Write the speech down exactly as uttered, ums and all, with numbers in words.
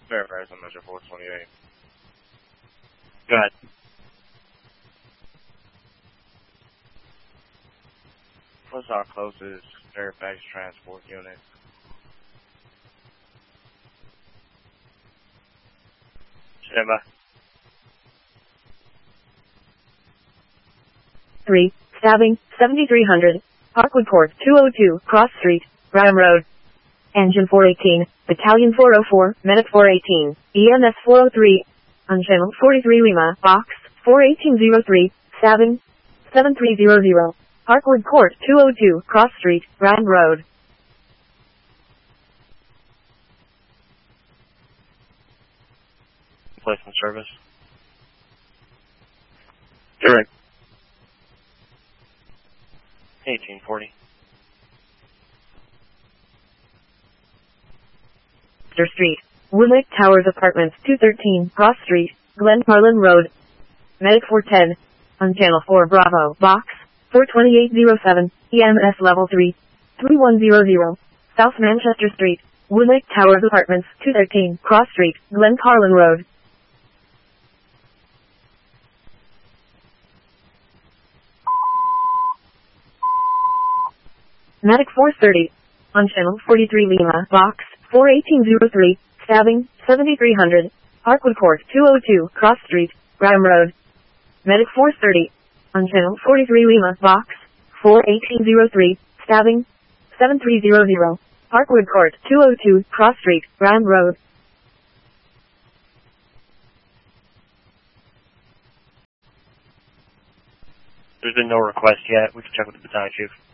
Fairfax on measure four twenty-eight. Go ahead. What's our closest Fairfax transport unit? Stand by. three, stabbing, seventy-three hundred, Parkwood Court, two oh two, Cross Street, Graham Road. Engine four eighteen, Battalion four oh four, Medic four eighteen, E M S four oh three, on channel forty-three Lima, box, four eighteen oh three, stabbing, seven three zero zero, Parkwood Court, two oh two, Cross Street, Graham Road. Replacement service. Direct. eighteen forty. Street, Woodlake Towers Apartments, two thirteen, Cross Street, Glen Carlin Road. Medic four ten, on channel four Bravo, box, four twenty-eight oh seven, E M S level three, three one zero zero, South Manchester Street, Woodlake Towers Apartments, two thirteen, Cross Street, Glen Carlin Road. Medic four thirty, on channel forty-three Lima, box, four eighteen oh three, stabbing, seventy-three hundred, Parkwood Court, two oh two, Cross Street, Graham Road. Medic four thirty, on channel forty-three Lima, box, four eighteen oh three, stabbing, seven three zero zero, Parkwood Court, two oh two, Cross Street, Graham Road. There's been no request yet. We can check with the battalion chief.